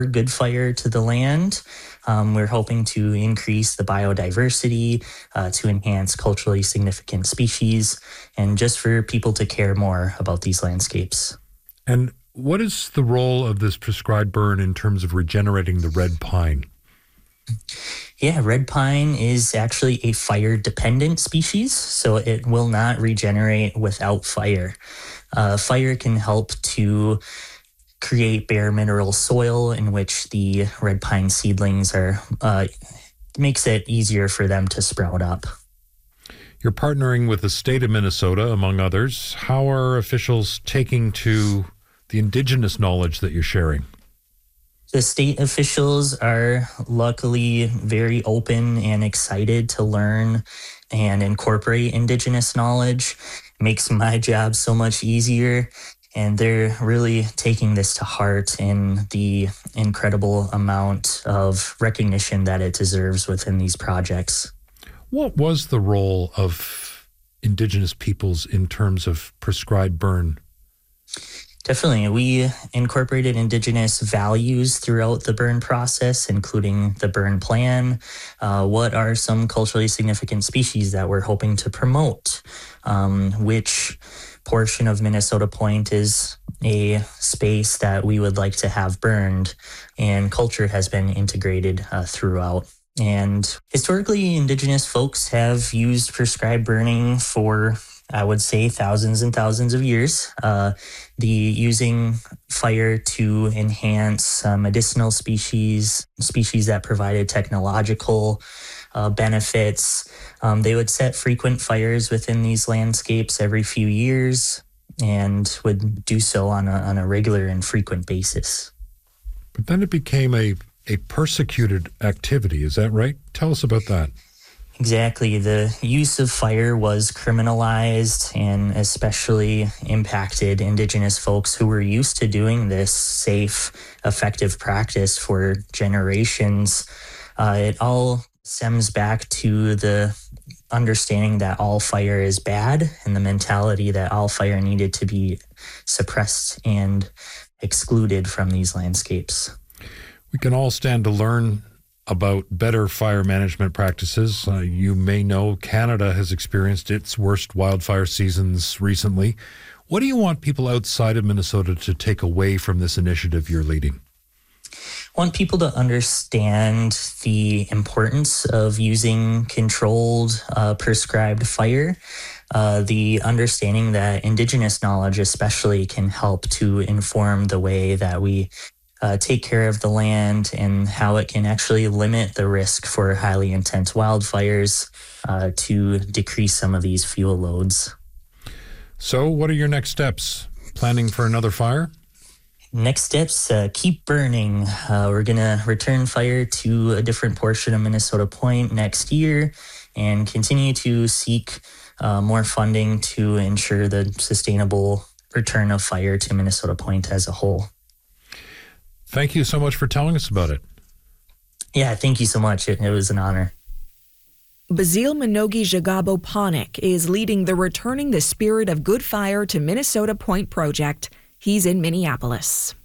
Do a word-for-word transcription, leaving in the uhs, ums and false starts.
good fire to the land. Um, we're hoping to increase the biodiversity, uh, to enhance culturally significant species, and just for people to care more about these landscapes. And what is the role of this prescribed burn in terms of regenerating the red pine? Yeah, red pine is actually a fire-dependent species, so it will not regenerate without fire. Uh, fire can help to create bare mineral soil in which the red pine seedlings are, uh, makes it easier for them to sprout up. You're partnering with the state of Minnesota, among others. How are officials taking to the indigenous knowledge that you're sharing? The state officials are luckily very open and excited to learn and incorporate indigenous knowledge. It makes my job so much easier, and they're really taking this to heart in the incredible amount of recognition that it deserves within these projects. What was the role of indigenous peoples in terms of prescribed burn? Definitely. We incorporated indigenous values throughout the burn process, including the burn plan. Uh, what are some culturally significant species that we're hoping to promote? Um, which portion of Minnesota Point is a space that we would like to have burned? And culture has been integrated uh, throughout. And historically, indigenous folks have used prescribed burning for, I would say, thousands and thousands of years. Uh, the using fire to enhance uh, medicinal species, species that provided technological uh, benefits. Um, they would set frequent fires within these landscapes every few years and would do so on a, on a regular and frequent basis. But then it became a, a persecuted activity. Is that right? Tell us about that. Exactly. The use of fire was criminalized and especially impacted indigenous folks who were used to doing this safe, effective practice for generations. Uh, it all stems back to the understanding that all fire is bad and the mentality that all fire needed to be suppressed and excluded from these landscapes. We can all stand to learn about better fire management practices. Uh, you may know Canada has experienced its worst wildfire seasons recently. What do you want people outside of Minnesota to take away from this initiative you're leading? I want people to understand the importance of using controlled, uh, prescribed fire. Uh, the understanding that indigenous knowledge especially can help to inform the way that we Uh, take care of the land and how it can actually limit the risk for highly intense wildfires uh, to decrease some of these fuel loads. So what are your next steps? Planning for another fire? Next steps, uh, keep burning. Uh, we're going to return fire to a different portion of Minnesota Point next year and continue to seek uh, more funding to ensure the sustainable return of fire to Minnesota Point as a whole. Thank you so much for telling us about it. Yeah, thank you so much. It, it was an honor. Bazil Minogi Jagabo Panik is leading the Returning the Spirit of Good Fire to Minnesota Point project. He's in Minneapolis.